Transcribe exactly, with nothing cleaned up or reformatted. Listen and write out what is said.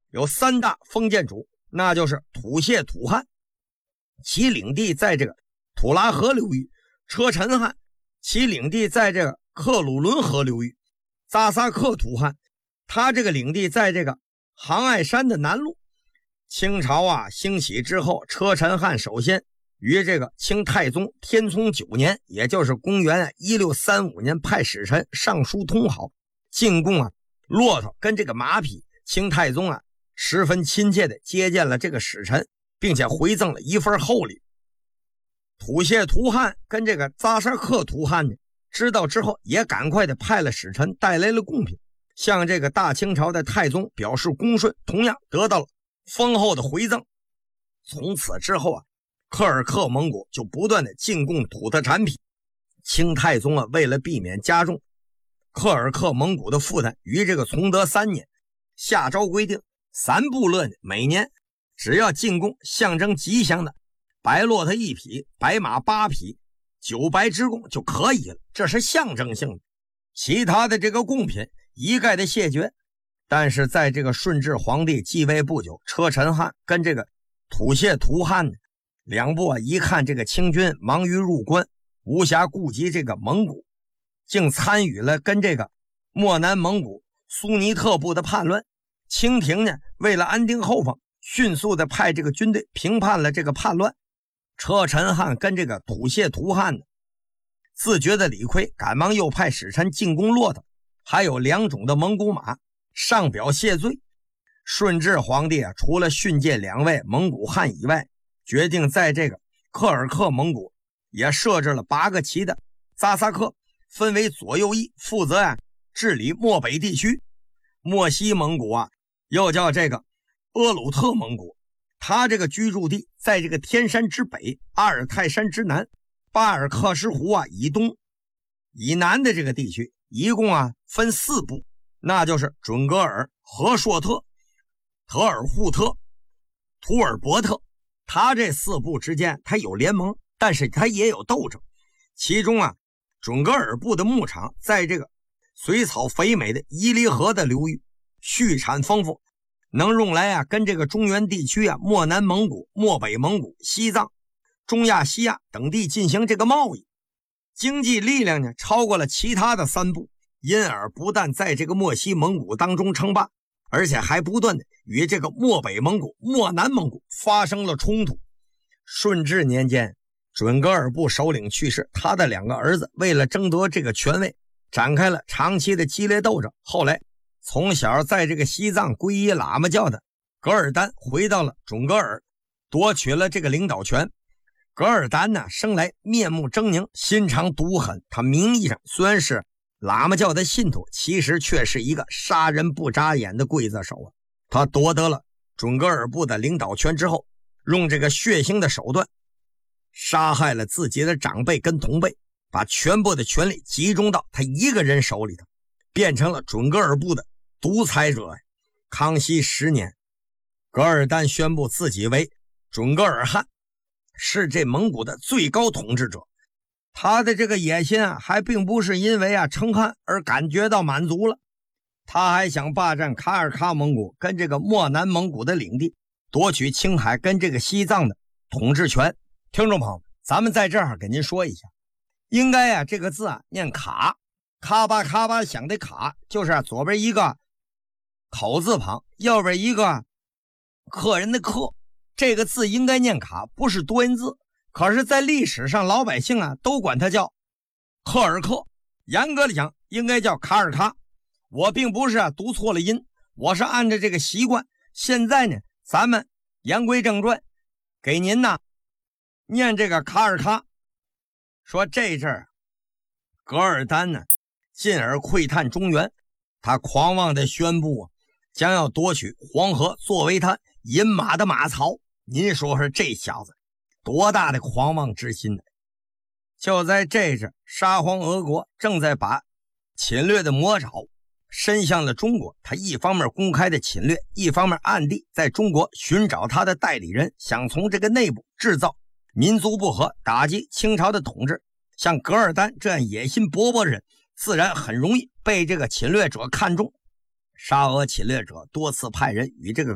有三大封建主，那就是吐谢吐汗，其领地在这个土拉河流域；车臣汗，其领地在这个克鲁伦河流域；扎萨克吐汗，他这个领地在这个杭爱山的南麓。清朝啊兴起之后，车臣汗首先于这个清太宗天聪九年，也就是公元一六三五年，派使臣上书通好，进贡啊骆驼跟这个马匹。清太宗啊十分亲切地接见了这个使臣，并且回赠了一份厚礼。吐谢吐汗跟这个扎沙克吐汗呢，知道之后也赶快的派了使臣带来了贡品，向这个大清朝的太宗表示恭顺，同样得到了丰厚的回赠。从此之后啊，柯尔克蒙古就不断的进贡土特产品。清太宗啊，为了避免加重柯尔克蒙古的负担，于这个崇德三年下诏规定，三部落每年只要进贡象征吉祥的白骆驼一匹、白马八匹、九白之贡就可以了，这是象征性的。其他的这个贡品一概的谢绝。但是在这个顺治皇帝继位不久，车臣汗跟这个吐谢吐汗两部啊，一看这个清军忙于入关，无暇顾及这个蒙古，竟参与了跟这个漠南蒙古苏尼特部的叛乱。清廷呢，为了安定后方，迅速的派这个军队平叛了这个叛乱。车臣汗跟这个吐谢吐汗呢，自觉的理亏，赶忙又派使臣进攻骆驼，还有两种的蒙古马，上表谢罪。顺治皇帝啊，除了训诫两位蒙古汉以外，决定在这个柯尔克蒙古也设置了八个旗的扎萨克，分为左右翼，负责啊治理漠北地区。漠西蒙古啊，又叫这个阿鲁特蒙古，他这个居住地在这个天山之北，阿尔泰山之南，巴尔克什湖啊以东。以南的这个地区一共啊分四部，那就是准格尔、和硕特、特尔扈特、图尔伯特。他这四部之间他有联盟，但是他也有斗争。其中啊准格尔部的牧场在这个水草肥美的伊犁河的流域，畜产丰富，能用来啊跟这个中原地区啊漠南蒙古、漠北蒙古、西藏、中亚西亚等地进行这个贸易。经济力量呢超过了其他的三部，因而不但在这个漠西蒙古当中称霸，而且还不断的与这个漠北蒙古、漠南蒙古发生了冲突。顺治年间，准噶尔部首领去世，他的两个儿子为了争夺这个权位，展开了长期的激烈斗争。后来从小在这个西藏皈依喇嘛教的噶尔丹回到了准噶尔，夺取了这个领导权。噶尔丹呢，生来面目狰狞，心肠毒狠，他名义上虽然是喇嘛教的信徒，其实却是一个杀人不眨眼的刽子手啊！他夺得了准噶尔部的领导权之后，用这个血腥的手段杀害了自己的长辈跟同辈，把全部的权力集中到他一个人手里头，变成了准噶尔部的独裁者。康熙十年，噶尔丹宣布自己为准噶尔汗，是这蒙古的最高统治者。他的这个野心啊，还并不是因为啊称汗而感觉到满足了，他还想霸占卡尔喀蒙古跟这个漠南蒙古的领地，夺取青海跟这个西藏的统治权。听众朋友，咱们在这儿给您说一下，应该啊这个字啊念卡，咔吧咔吧响的卡，就是啊左边一个口字旁，右边一个客人的客，这个字应该念卡，不是多音字。可是在历史上老百姓啊都管它叫柯尔克，严格的讲应该叫卡尔喀。我并不是啊读错了音，我是按照这个习惯。现在呢咱们言归正传，给您呢念这个卡尔喀。说这阵儿噶尔丹呢进而窥探中原，他狂妄地宣布啊将要夺取黄河作为他饮马的马槽。您说说这小子多大的狂妄之心呢？就在这阵，沙皇俄国正在把侵略的魔爪伸向了中国，他一方面公开的侵略，一方面暗地在中国寻找他的代理人，想从这个内部制造民族不和，打击清朝的统治。像噶尔丹这样野心勃勃的人，自然很容易被这个侵略者看中。沙俄侵略者多次派人与这个